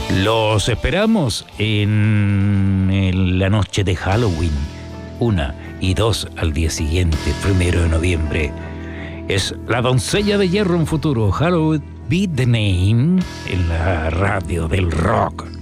Los esperamos en la noche de Halloween, 1 y 2 al día siguiente, 1 de noviembre. Es La Doncella de Hierro en Futuro, Halloween Be the Name, en la radio del rock.